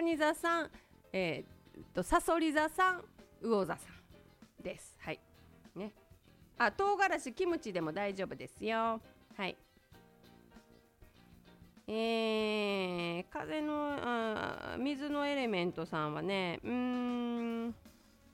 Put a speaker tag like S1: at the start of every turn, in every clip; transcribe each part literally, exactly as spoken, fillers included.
S1: 蟹座さん、えー、とさそり座さん、魚座さんです。はいね。あ、唐辛子キムチでも大丈夫ですよ。はい。えー、風のあ水のエレメントさんはね、うーん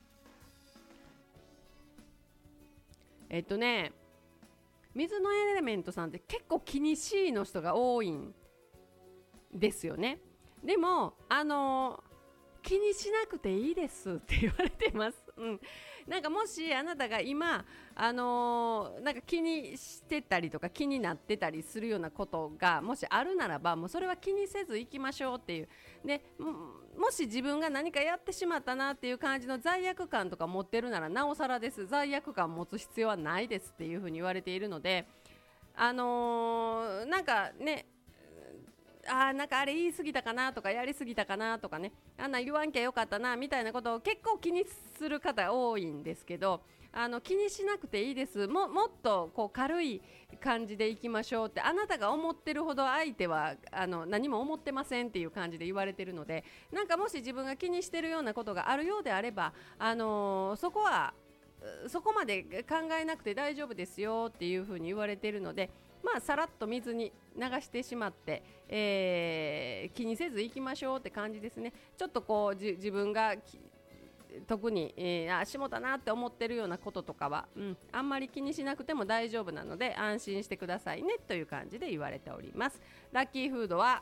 S1: えっとね水のエレメントさんって結構気にしいの人が多いんですよね。でもあのー気にしなくていいですって言われてます、うん、なんかもしあなたが今、あのーなんか気にしてたりとか気になってたりするようなことがもしあるならば、もうそれは気にせず行きましょうっていう。で も, もし自分が何かやってしまったなっていう感じの罪悪感とか持ってるならなおさらです。罪悪感持つ必要はないですっていうふうに言われているので、あのーなんかね、あーなんかあれ言い過ぎたかなとかやり過ぎたかなとかね、あんな言わんきゃよかったなみたいなことを結構気にする方多いんですけど、あの気にしなくていいです。 も, もっとこう軽い感じでいきましょうって、あなたが思ってるほど相手はあの何も思ってませんっていう感じで言われてるので、なんかもし自分が気にしてるようなことがあるようであれば、あのーそこはそこまで考えなくて大丈夫ですよっていうふうに言われているので、まあ、さらっと水に流してしまって、えー、気にせず行きましょうって感じですね。ちょっとこうじ自分が特に、えー、あ下だなって思ってるようなこととかは、うん、あんまり気にしなくても大丈夫なので安心してくださいねという感じで言われております。ラッキーフードは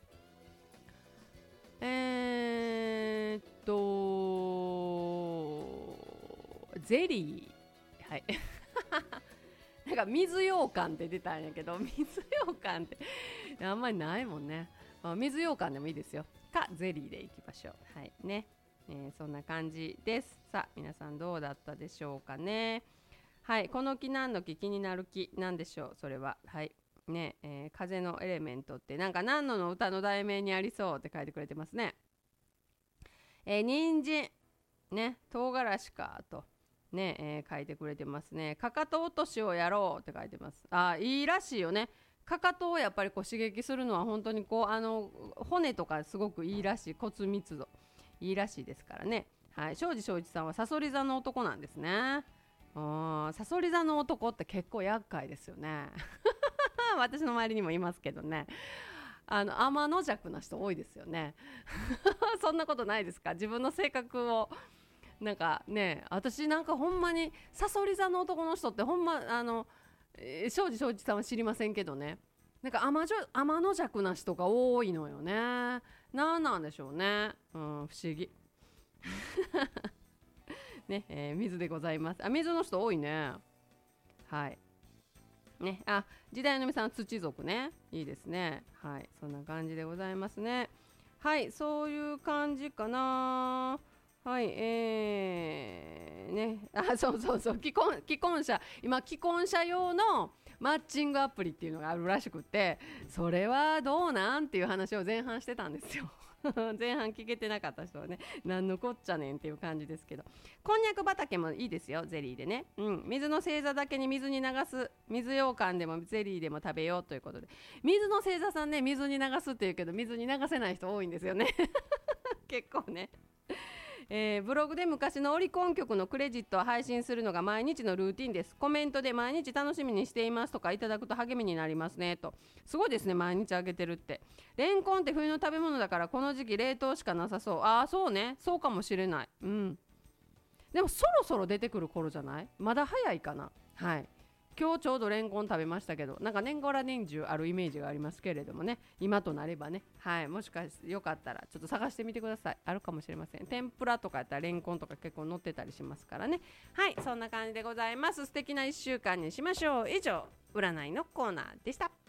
S1: えー、っとゼリー、はいなんか水羊羹って出たんやけど、水羊羹ってあんまりないもんね。水羊羹でもいいですよ。かゼリーでいきましょう。はいね、えー、そんな感じです。さあ皆さんどうだったでしょうかね。はい、この木何の木、気になる木なんでしょう。それははいね、えー、風のエレメントってなんか何のの歌の題名にありそうって書いてくれてますね。えー、人参ね、唐辛子かとね、えー、書いてくれてますね。かかと落としをやろうって書いてます。あ、いいらしいよね。かかとをやっぱりこう刺激するのは本当にこうあの骨とかすごくいいらしい、骨密度いいらしいですからね。はい、庄司庄一さんはさそり座の男なんですね。さそり座の男って結構厄介ですよね。私の周りにもいますけどね。あの天の弱な人多いですよね。そんなことないですか？自分の性格をなんかね、私なんかほんまにさそり座の男の人ってほんまあの、えー、庄司庄一さんは知りませんけどね、なんか天の弱な人が多いのよね。なんなんでしょうね、うん、不思議ね、えー、水でございます。あ、水の人多いね。はいね、あ、時代のみさん土族ね、いいですね。はい、そんな感じでございますね。はい、そういう感じかな。はい、えー、ね、あ、そうそうそう、既婚、既婚者、今既婚者用のマッチングアプリっていうのがあるらしくて、それはどうなんっていう話を前半してたんですよ。前半聞けてなかった人はね、何のこっちゃねんっていう感じですけど、こんにゃく畑もいいですよ、ゼリーでね。うん、水の星座だけに水に流す、水羊羹でもゼリーでも食べようということで、水の星座さんね、水に流すっていうけど水に流せない人多いんですよね。結構ね。えー、ブログで昔のオリコン曲のクレジットを配信するのが毎日のルーティンです。コメントで毎日楽しみにしていますとかいただくと励みになりますねと。すごいですね、毎日あげてるって。レンコンって冬の食べ物だからこの時期冷凍しかなさそう。ああそうね、そうかもしれない。うん、でもそろそろ出てくる頃じゃない？まだ早いかな。はい、今日ちょうどレンコン食べましたけど、なんか年がら年中あるイメージがありますけれどもね、今となればね、はい、もしかしてよかったらちょっと探してみてください。あるかもしれません。天ぷらとかやったらレンコンとか結構乗ってたりしますからね。はい、そんな感じでございます。素敵ないっしゅうかんにしましょう。以上、占いのコーナーでした。